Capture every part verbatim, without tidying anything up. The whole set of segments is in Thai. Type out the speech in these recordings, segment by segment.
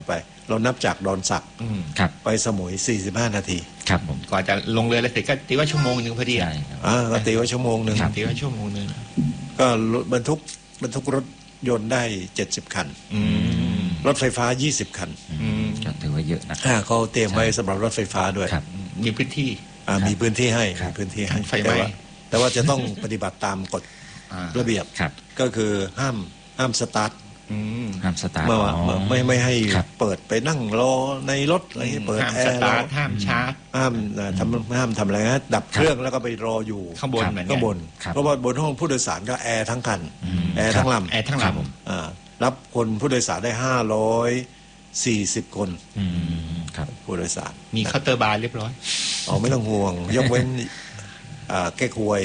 ไปเรานับจากดอนสักไปสมุยสี่สิบห้านาทีครับผมกว่าจะลงเรือเลยเสร็จก็ตีว่าชั่วโมงนึงพอดีอ่ะอ่าก็ตีว่าชั่วโมงนึงตีว่าชั่วโมงนึงก็บรรทุกบรรทุกรถยนต์ได้เจ็ดสิบคันรถไฟฟ้ายี่สิบคันก็ถือว่าเยอะนะเขาเตรียมไว้สำหรับรถไฟฟ้าด้วยมีพื้นที่มีพื้นที่ให้มีพื้นที่ให้แต่ว่าแต่ว่าจะต้องปฏิบัติตามกฎระเบียบก็คือห้ามห้ามสตาร์ทห้ามสตาร์ทไม่ไม่ให้เปิดไปนั่งรอในรถอะไรเปิดแอร์ห้ามชาร์จห้ามทำห้ามทำอะไรนะดับเครื่องแล้วก็ไปรออยู่ข้างบนเหมือนข้างบนเพราะว่าบนห้องผู้โดยสารก็แอร์ทั้งคันแอร์ทั้งลำแอร์ทั้งลำรับคนผู้โดยสารได้ห้าร้อยสี่สิบคนผู้โดยสารมีเคาน์เตอร์บาร์เรียบร้อยอ๋อไม่ต้องห่วงยกเว้นแก้ควย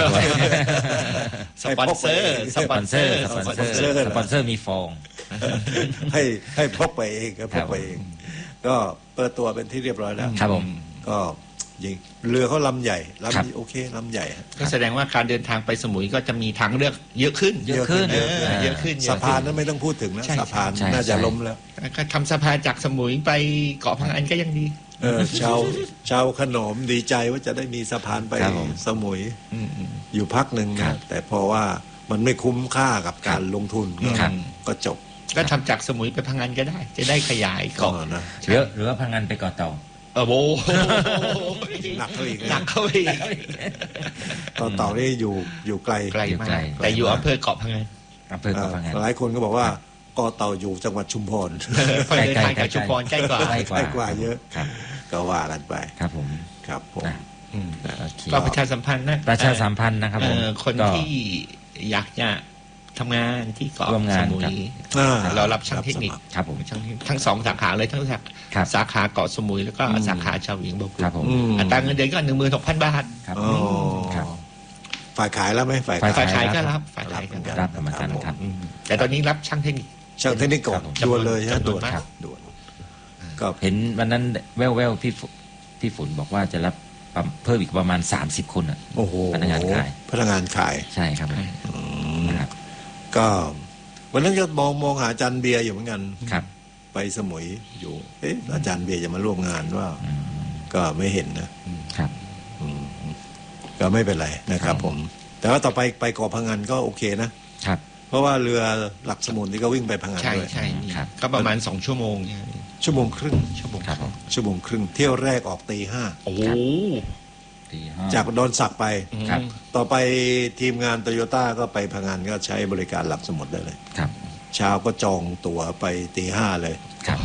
สปอนเซอร์สปอนเซอร์สปอนเซอร์สปอนเซอร์มีฟองให้ให้พกไปเองก็พกไปเองก็เปิดตัวเป็นที่เรียบร้อยแล้วครับผมก็ยิงเรือเขาลำใหญ่ลำโอเคลำใหญ่ก็แสดงว่าการเดินทางไปสมุยก็จะมีทางเลือกเยอะขึ้นเยอะขึ้นเยอะขึ้นสะพานนั้นไม่ต้องพูดถึงแล้วสะพานน่าจะล้มแล้วทำสะพานจากสมุยไปเกาะพังอันก็ยังดีเออชาวชาวขนมดีใจว่าจะได้มีสะพานไปสมุยอยู่พักหนึ่งนะแต่เพราะว่ามันไม่คุ้มค่ากับการลงทุนก็จบก็ทำจากสมุยไปพังอันก็ได้จะได้ขยายเกาะนะหรือหรือว่าพังอันไปเกาะเต่าเออโบหนักเข้าอีกหนักเข้าอีกเกาะเต่านี่อยู่อยู่ไกลไกลมากแต่อยู่อำเภอเกาะพังอันอำเภอเกาะพังอันหลายคนก็บอกว่าเกาะเต่าอยู่จังหวัดชุมพรใกล้ใกล้กับชุมพรใกล้กว่าใกล้กว่าเยอะก็ว่ากันไปครับผมครับผมก็ประชาสัมพันธ์นะประชาสัมพันธ์นะครับผมคนที่อยากจะทำงานที่เกาะสมุยเรารับช่างเทคนิคครับผมทั้งสองสาขาเลยทั้งสาขาเกาะสมุยแล้วก็สาขาชาวหญิงบกรุงอัตราเงินเดือนก็หนึ่งหมื่นหกพันบาทครับฝ่ายขายแล้วไหมฝ่ายฝ่ายขายก็รับฝ่ายขายก็รับเหมือนกันครับแต่ตอนนี้รับช่างเทคนิคช่างเทคนิคก่อนด่วนเลยฮะด่วนครับด่วนก็เห็นวันนั้นแว่วๆพี่พี่ฝนบอกว่าจะรับเพิ่มอีกประมาณสามสิบคนอ่ะโอ้โหพนักงานขายพนักงานขายใช่ครับนะครับก็วันนั้นก็มองมองหาอาจารย์เบียร์อยู่เหมือนกันครับไปสมุยอยู่เอ๊ะอาจารย์เบียร์จะมาร่วมงานว่าก็ไม่เห็นนะครับก็ไม่เป็นไรนะครับผมแต่ว่าต่อไปไปเกาะพังอันก็โอเคนะครับเพราะว่าเรือหลักสมุทรนี่ก็วิ่งไปพังอันด้วยใช่ใช่ก็ประมาณสองชั่วโมงชั่วโมงครึ่งชั่วโมงชั่วโมงครึ่งเที่ยวแรกออกตีห้าโอ้จากดอนสักไปต่อไปทีมงานโตโยต้าก็ไปพังงานก็ใช้บริการหลักสมุทรได้เลยครับเช้าก็จองตั๋วไปตีห้าเลยครับ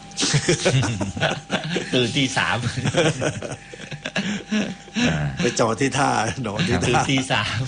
ตื่นตีสามไปจอดที่ท่านอนที่ท่าตีสาม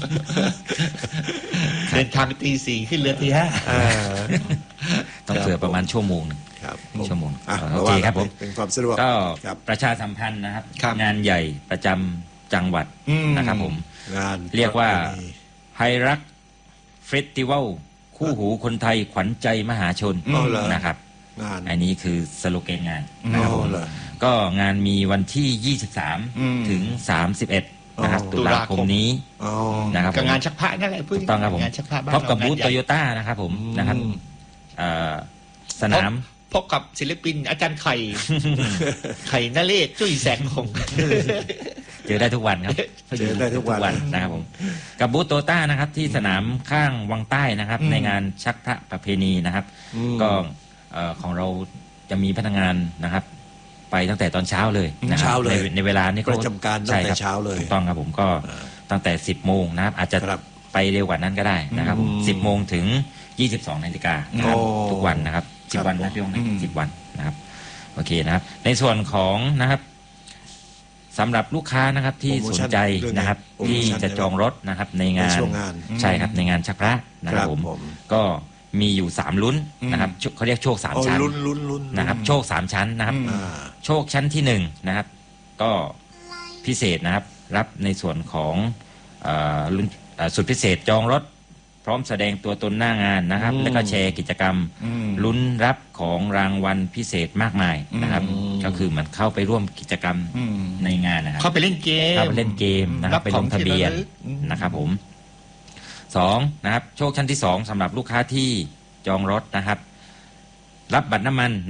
เดินทางตีสี่ขึ้นเรือตีห้าต้องเผื่อประมาณชั่วโมงนึงชั่วโมงโอเคครับผมเป็นความสะดวกก็ประชาสัมพันธ์นะครับงานใหญ่ประจำจังหวัดนะครับผมเรียกว่าไฮรักเฟสติวัลคู่หูคนไทยขวัญใจมหาชนนะครับอันนี้คือสโลแกนงานนะครับผมก็งานมีวันที่ยี่สิบสามถึงสามสิบเอ็ดนะครับตุลาคมนี้นะครับงานชักพระนั่นแหละถูกต้องครับผมพบกับบูธโตโยต้านะครับผมนะครับสนามพบกับศิลปินอาจารย์ไข่ไข่นเรศจุ้ยแสงคงเจอได้ทุกวันครับเจอได้ทุกวันนะครับผมกับบูธโตต้านะครับที่สนามข้างวังใต้นะครับในงานชักพระประเพณีนะครับก็ของเราจะมีพนักงานนะครับไปตั้งแต่ตอนเช้าเลยนะครับในในเวลานี้ก็ประจำการตั้งแต่เช้าเลยถูกต้องครับผมก็ตั้งแต่สิบโมงนะครับอาจจะไปเร็วกว่านั้นก็ได้นะครับสิบโมงถึงยี่สิบสองนาฬิกานะครับทุกวันนะครับสิบวันนะพี่องค์นะสิบวันนะครับโอเคนะครับในส่วนของนะครับสำหรับลูกค้านะครับที่สนใจนะครับที่จะจองรถนะครับในงานใช่ครับในงานชักพระนะครับผมก็มีอยู่สามลุ้นนะครับเขาเรียกโชคสามชั้นนะครับโชคสามชั้นนะครับโชคชั้นที่หนึ่งนะครับก็พิเศษนะครับรับในส่วนของลุ้นสุดพิเศษจองรถพร้อมแสดงตัวตนหน้างานนะครับแล้วก็แชร์กิจกรรมลุ้นรับของรางวัลพิเศษมากมายนะครับก็คือมันเข้าไปร่วมกิจกรรมในงานนะครับเข้าไปเล่นเกมเข้าไปเล่นเกมนะครับไปลงทะเบียนนะครับผมสองนะครับโชคชั้นที่สองสำหรับลูกค้าที่จองรถนะครับรับบัตรน้ำมัน